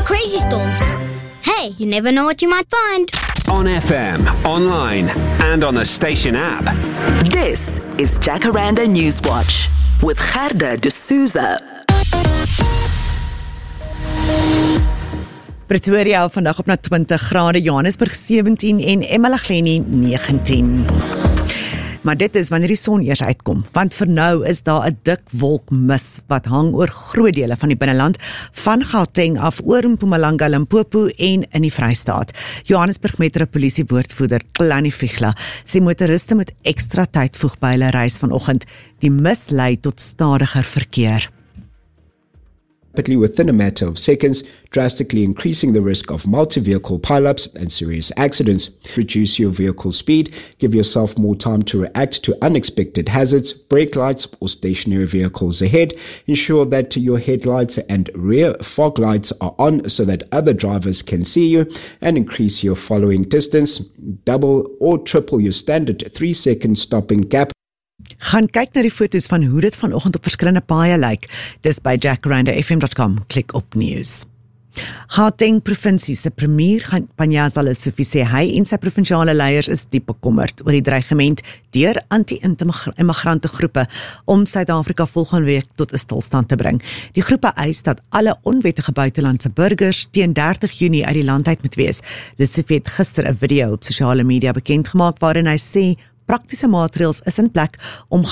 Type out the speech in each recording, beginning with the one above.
crazy storms. Hey, you never know what you might find. On FM, online, and on the station app. This is Jacaranda Newswatch with Gerda de Souza. Pretoria vandag op na 20 grade, Johannesburg 17 en eMalahleni 19. Maar dit is wanneer die son eers uitkom, want vir nou is daar 'n dik wolk mis wat hang oor groot dele van die binneland, van Gauteng af oor Mpumalanga, Limpopo en in die Vrystaat. Johannesburg Metropolisie woordvoerder Klani Figla sê motoriste moet ekstra tyd voeg by hulle reis vanoggend. Die mis lei tot stadiger verkeer. Within a matter of seconds, drastically increasing the risk of multi-vehicle pileups and serious accidents. Reduce your vehicle speed, give yourself more time to react to unexpected hazards, brake lights or stationary vehicles ahead. Ensure that your headlights and rear fog lights are on so that other drivers can see you, and increase your following distance. Double or triple your standard 3-second stopping gap. Gaan kyk na die foto's van hoe dit vanoggend op verskillende paaie lyk. Dis by jacarandafm.com. Klik op nuus. Gauteng provinsie se premier Panyaza Lesufi sê hy en sy provinsiale leiers is diep bekommerd oor die dreigement deur anti-immigrante groepe om Suid-Afrika volgende week tot 'n stilstand te bring. Die groepe eis dat alle onwettige buitelandse burgers teen 30 Junie uit die land uit moet wees. Lesufi het gister 'n video op sosiale media bekend gemaak waarin hy sê praktiese maatreëls is in plek omdat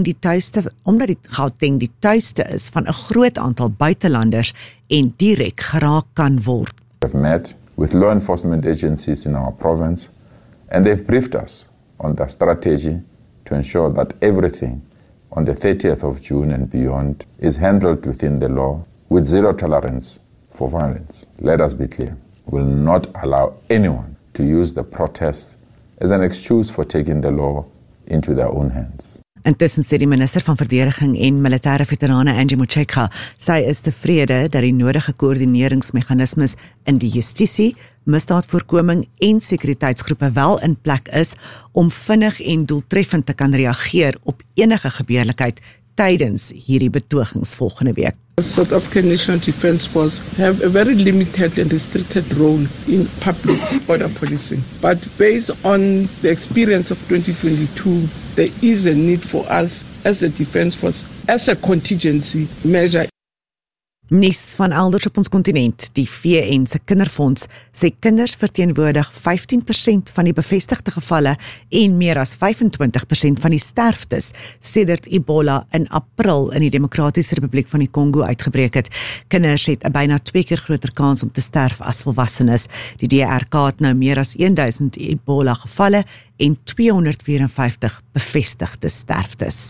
die Gauteng die tuiste is van 'n groot aantal buitelanders en direk geraak kan word. We've met with law enforcement agencies in our province and they've briefed us on the strategy to ensure that everything on the 30th of June and beyond is handled within the law with zero tolerance for violence. Let us be clear, we will not allow anyone to use the protest as an excuse for taking the law into their own hands. Intussen sê die minister van verdediging en militêre veterane Angie Motshekga, sy is tevrede dat die nodige koördineringsmeganismes in die justisie, misdaadvoorkoming en sekuriteitsgroepe wel in plek is om vinnig en doeltreffend te kan reageer op enige gebeurlikheid tydens hierdie betogings volgende week. The South African National Defence Force have a very limited and restricted role in public border policing. But based on the experience of 2022, there is a need for us as a Defence Force, as a contingency measure. Nuus van elders op ons kontinent, die VN se kinderfonds sê kinders verteenwoordig 15% van die bevestigde gevalle en meer as 25% van die sterftes sedert Ebola in April in die Demokratiese Republiek van die Kongo uitgebreek het. Kinders het 'n byna 2 keer groter kans om te sterf as volwassenes. Die DRK het nou meer as 1000 Ebola gevalle en 254 bevestigde sterftes.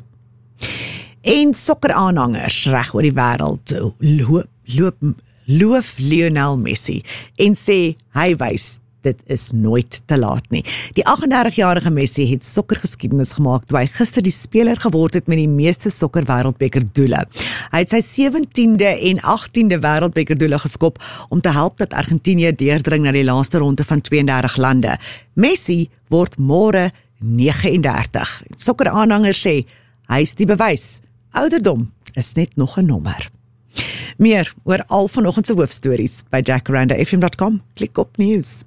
En sokkeraanhangers reg oor die wêreld loof Lionel Messi en sê hy wys dit is nooit te laat nie. Die 38-jarige Messi het sokkergeskiedenis gemaak toe hy gister die speler geword het met die meeste sokker wêreldbeker doele. Hy het sy 17de en 18de wêreldbeker doele geskop om te help dat Argentinië deurdring na die laaste ronde van 32 lande. Messi word môre 39. Sokkeraanhangers sê hy is die bewys. Ouderdom is net nog 'n nommer. Meer oor al vanoggend se hoofstories by jacarandafm.com. Klik op nuus.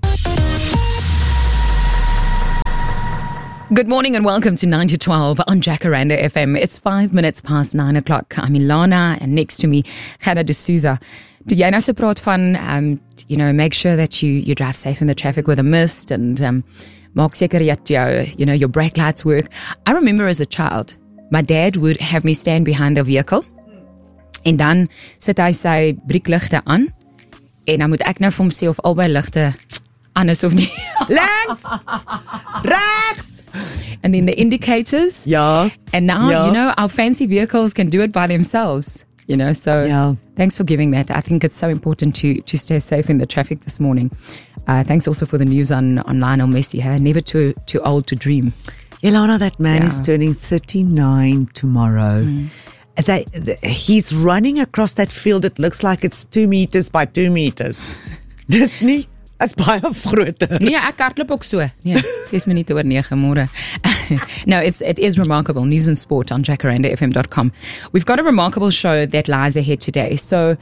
Good morning and welcome to 9 to 12 on Jacaranda FM. It's 5 minutes past 9 o'clock. I'm Ilana and next to me, Gerda de Souza. Toe jy nou so praat van, make sure that you drive safe in the traffic with a mist and maak seker dat your brake lights work. I remember as a child, my dad would have me stand behind the vehicle en dan sit hy sy briekligte aan en dan moet ek nou vir hom sê of albei ligte aan is of nie. Links! Rechts! And then the indicators. Ja. And now, our fancy vehicles can do it by themselves. So thanks for giving that. I think it's so important to stay safe in the traffic this morning. Thanks also for the news on Lionel Messi. Never too old to dream. Ilana, that man is turning 39 tomorrow. He's running across that field. It looks like it's 2 meters by 2 meters. Dis nie? As baie groter. Nee, ek hardloop ook so. Nee, 6 minute oor 9 môre. No, it is remarkable. News and sport on jacarandafm.com. We've got a remarkable show that lies ahead today. So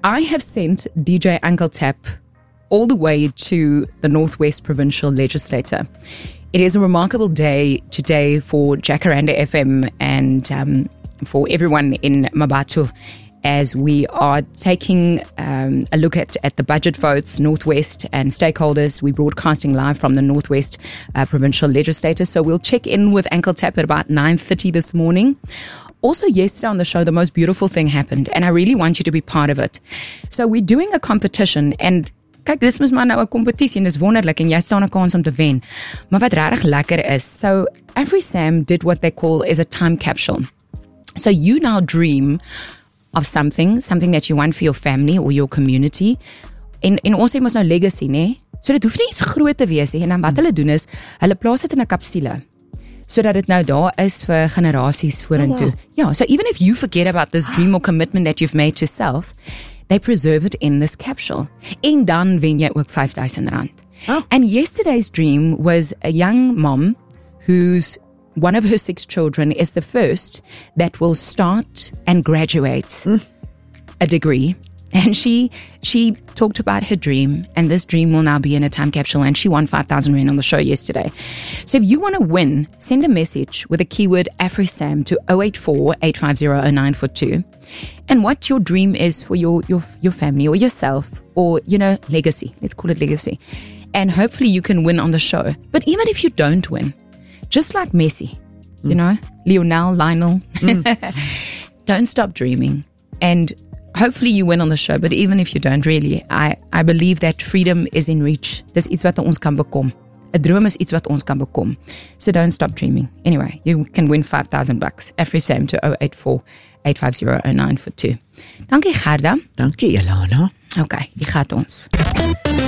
I have sent DJ Uncle Tap all the way to the Northwest Provincial Legislature. It is a remarkable day today for Jacaranda FM and for everyone in Mabatu, as we are taking a look at the budget votes, Northwest and stakeholders. We're broadcasting live from the Northwest Provincial Legislature, so we'll check in with Uncle Tap at about 9:30 this morning. Also, yesterday on the show, the most beautiful thing happened, and I really want you to be part of it. So we're doing a competition, and kyk, dis mos maar nou 'n kompetisie en dis wonderlik en jy staan 'n kans om te wen. Maar wat regtig lekker is, so AfriSam did what they call is a time capsule. So you now dream of something that you want for your family or your community. En ons sê mos nou legacy, né? So dit hoef nie iets groot te wees nie. En dan wat hulle doen is, hulle plaas dit in 'n kapsule, sodat dit nou daar is vir generasies vorentoe. Ja, so even if you forget about this dream or commitment that you've made to yourself, they preserve it in this capsule. En dan wen jy ook R5,000. And yesterday's dream was a young mom whose one of her 6 children is the first that will start and graduate a degree. And she talked about her dream, and this dream will now be in a time capsule, and she won R5,000 on the show yesterday. So if you want to win, send a message with the keyword AfriSam to 084-850-0942. And what your dream is for your family or yourself, or, legacy. Let's call it legacy. And hopefully you can win on the show. But even if you don't win, just like Messi, Lionel, don't stop dreaming. And hopefully you win on the show, but even if you don't, really, I believe that freedom is in reach. Dis iets wat ons kan bekom. 'n Droom is iets wat ons kan bekom. So don't stop dreaming. Anyway, you can win $5,000. AfriSam to 084-850-0942. Dankie Gerda. Dankie Elana. Okay, die gaat ons.